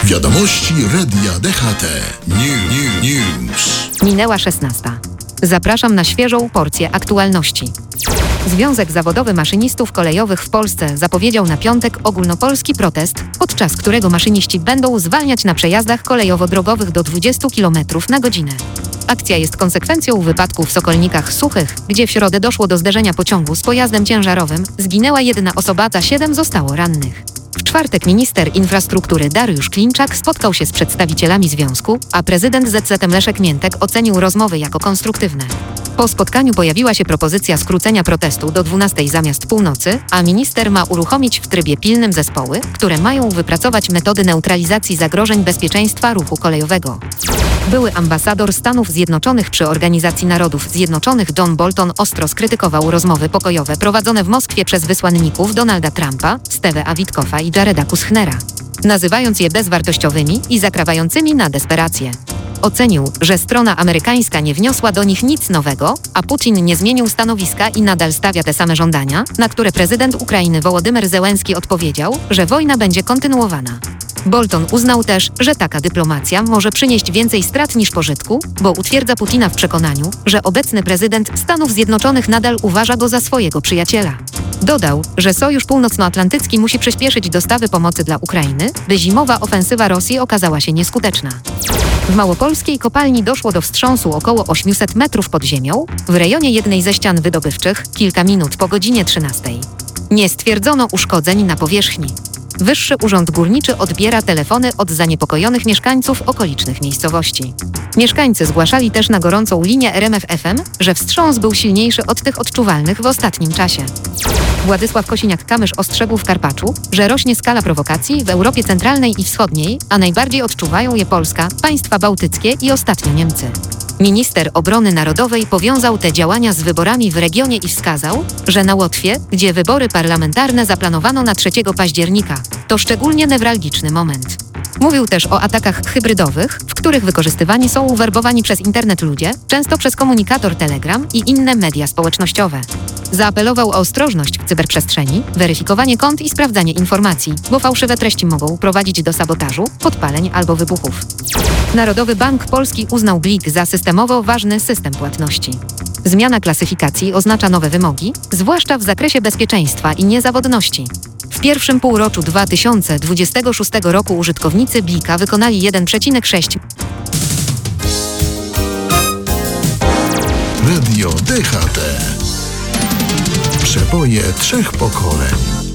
Wiadomości Radia DHT. News. Minęła 16. Zapraszam na świeżą porcję aktualności. Związek Zawodowy Maszynistów Kolejowych w Polsce zapowiedział na piątek ogólnopolski protest, podczas którego maszyniści będą zwalniać na przejazdach kolejowo-drogowych do 20 km na godzinę. Akcja jest konsekwencją wypadku w Sokolnikach Suchych, gdzie w środę doszło do zderzenia pociągu z pojazdem ciężarowym. Zginęła jedna osoba, a 7 zostało rannych. W czwartek minister infrastruktury Dariusz Klimczak spotkał się z przedstawicielami związku, a prezydent ZZM Leszek Miętek ocenił rozmowy jako konstruktywne. Po spotkaniu pojawiła się propozycja skrócenia protestu do 12 zamiast północy, a minister ma uruchomić w trybie pilnym zespoły, które mają wypracować metody neutralizacji zagrożeń bezpieczeństwa ruchu kolejowego. Były ambasador Stanów Zjednoczonych przy Organizacji Narodów Zjednoczonych John Bolton ostro skrytykował rozmowy pokojowe prowadzone w Moskwie przez wysłanników Donalda Trumpa, Steve'a Witkoffa i Jareda Kushnera, nazywając je bezwartościowymi i zakrawającymi na desperację. Ocenił, że strona amerykańska nie wniosła do nich nic nowego, a Putin nie zmienił stanowiska i nadal stawia te same żądania, na które prezydent Ukrainy Wołodymyr Zełenski odpowiedział, że wojna będzie kontynuowana. Bolton uznał też, że taka dyplomacja może przynieść więcej strat niż pożytku, bo utwierdza Putina w przekonaniu, że obecny prezydent Stanów Zjednoczonych nadal uważa go za swojego przyjaciela. Dodał, że Sojusz Północnoatlantycki musi przyspieszyć dostawy pomocy dla Ukrainy, by zimowa ofensywa Rosji okazała się nieskuteczna. W małopolskiej kopalni doszło do wstrząsu około 800 metrów pod ziemią, w rejonie jednej ze ścian wydobywczych, kilka minut po godzinie 13. Nie stwierdzono uszkodzeń na powierzchni. Wyższy Urząd Górniczy odbiera telefony od zaniepokojonych mieszkańców okolicznych miejscowości. Mieszkańcy zgłaszali też na gorącą linię RMF FM, że wstrząs był silniejszy od tych odczuwalnych w ostatnim czasie. Władysław Kosiniak-Kamysz ostrzegł w Karpaczu, że rośnie skala prowokacji w Europie Centralnej i Wschodniej, a najbardziej odczuwają je Polska, państwa bałtyckie i ostatnio Niemcy. Minister Obrony Narodowej powiązał te działania z wyborami w regionie i wskazał, że na Łotwie, gdzie wybory parlamentarne zaplanowano na 3 października, to szczególnie newralgiczny moment. Mówił też o atakach hybrydowych, w których wykorzystywani są werbowani przez internet ludzie, często przez komunikator Telegram i inne media społecznościowe. Zaapelował o ostrożność w cyberprzestrzeni, weryfikowanie kont i sprawdzanie informacji, bo fałszywe treści mogą prowadzić do sabotażu, podpaleń albo wybuchów. Narodowy Bank Polski uznał Blik za systemowo ważny system płatności. Zmiana klasyfikacji oznacza nowe wymogi, zwłaszcza w zakresie bezpieczeństwa i niezawodności. W pierwszym półroczu 2026 roku użytkownicy Blika wykonali 1,6 Radio DHT. Przeboje 3 pokoleń.